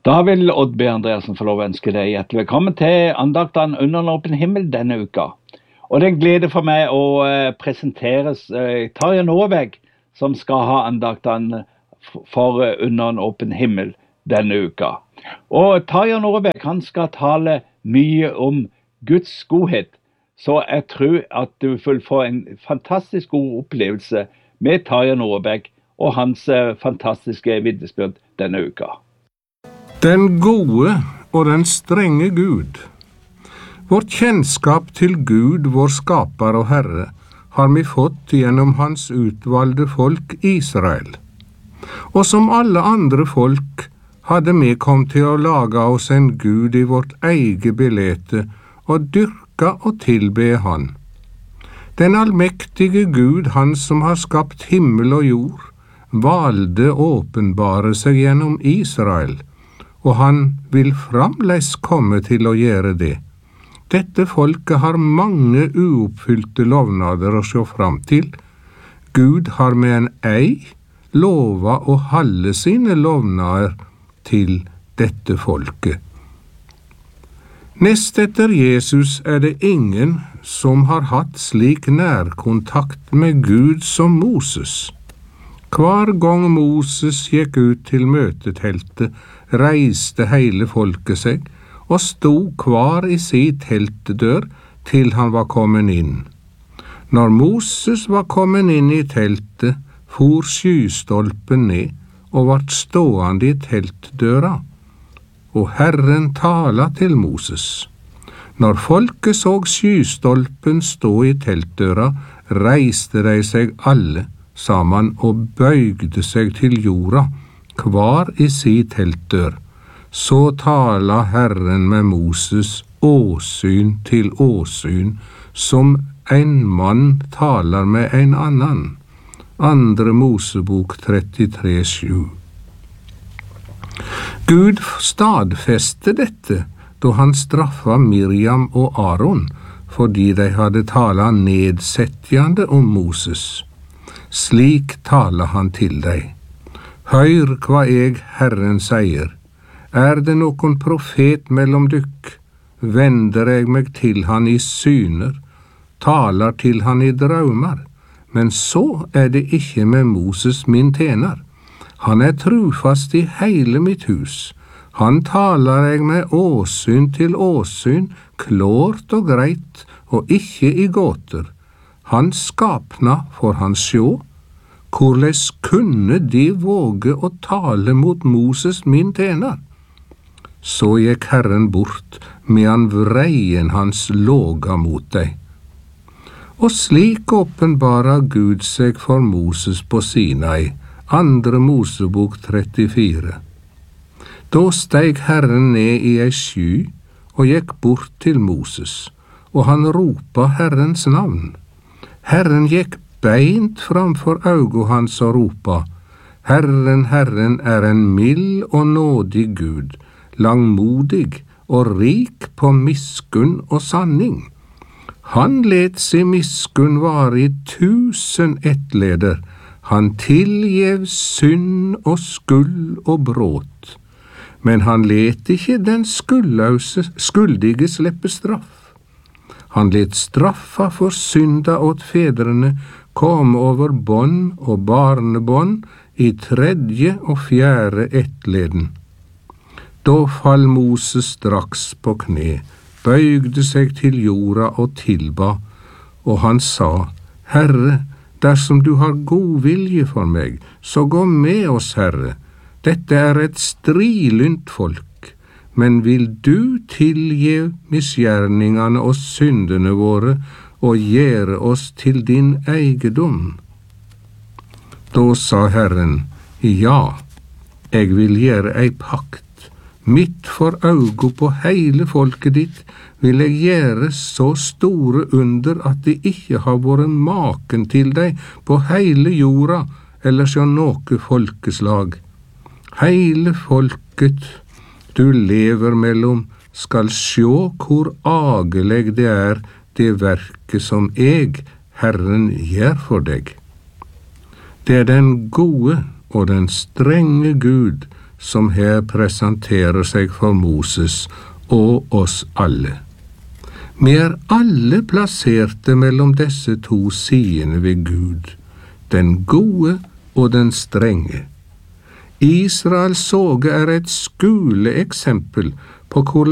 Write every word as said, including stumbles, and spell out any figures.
Da vil Odd B. Andreassen få lov å ønske deg hjertelig velkommen til andakten under en åpen himmel denne uka. Og det er en glede for meg å eh, presentere eh, Tarjei Nordbekk, som skal ha andakten for eh, under en åpen himmel denne uka. Og Tarjei Nordbekk, han skal tale mye om Guds godhet, så jeg tror at du vil få en fantastisk god opplevelse med Tarjei Nordbekk og hans eh, fantastiske vitnesbyrd denne uka. Den gode og den strenge Gud. Vårt kjennskap til Gud, vår skaper og Herre, har vi fått gjennom hans utvalgte folk Israel. Og som alle andre folk hadde vi kommet til å lage oss en Gud i vårt eget bilde og dyrke og tilbe han. Den allmektige Gud, han som har skapt himmel og jord, valgte åpenbare seg gjennom Israel, og han vil fremdeles komme til å gjøre det. Dette folket har mange uoppfylte lovnader å se fram til. Gud har med en ei lova å holde sine lovnader til dette folket. Nest etter Jesus er det ingen som har hatt slik nærkontakt med Gud som Moses. Hver gang Moses gikk ut til møteteltet, reiste hele folket seg og sto hver i sin teltdør til han var kommet inn. Når Moses var kommet inn i teltet, for skystolpen ned og vart stående i teltdøra, og Herren tala til Moses. Når folket så skystolpen stå i teltdøra, reiste de seg alle sammen og bøygde seg til jorda, hver i si teltdør. Så tala Herren med Moses åsyn til åsyn, som en mann taler med en annan. Andre Mosebok trettitre sju. Gud stadfeste dette da han straffa Miriam og Aaron, fordi de hadde tala nedsettjande om Moses. Slik taler han til deg. Hør hva jeg, Herren, sier. Er det noen profet mellom dykk, vender jeg meg til han i syner, taler til han i drømmer, men så er det ikke med Moses min tjener. Han er trufast i hele mitt hus. Han taler jeg med åsyn til åsyn, klart og greit, og ikke i gåter. Han skapna for han sjå. Hvorledes kunne de våge å tale mot Moses min tjener? Så gikk Herren bort, medan vreien hans låga mot deg. Og slik åpenbara Gud seg for Moses på Sinai, andre Mosebok trettifire. Da steg Herren ned i ei sky og gikk bort til Moses, og han ropa Herrens navn. Herren gikk beint framfor augo hans og ropa, Herren, Herren er en mild og nådig Gud, langmodig og rik på miskunn og sanning. Han let sin miskunn vare i tusen ettleder, han tilgjev synd og skuld og bråt, men han let ikke den skuldløse, skuldige slippe straff. Han let straffa for synda åt fedrene kom over bånd og barnebånd i tredje og fjerde ettleden. Da fall Moses straks på kne, bøygde seg til jorda og tilba, og han sa, Herre, dersom du har god vilje for meg, så gå med oss, Herre. Dette er et strilynt folk, men vil du tilgi misgjerningene og syndene våre, og gjøre oss til din eiendom? Da sa Herren, ja, jeg vil gjøre ei pakt. Midt for augo på hele folket ditt vil jeg gjøre så store under at det ikke har vært maken til deg på hele jorda, eller så noe folkeslag. Hele folket du lever mellom skal sjå hvor agelig det er det verket som jeg, Herren, gjør for deg. Det er den gode og den strenge Gud som her presenterer seg for Moses og oss alle. Vi er alle plasserte mellom disse to sidene ved Gud, den gode og den strenge. Israels såge er et skuleeksempel på hvor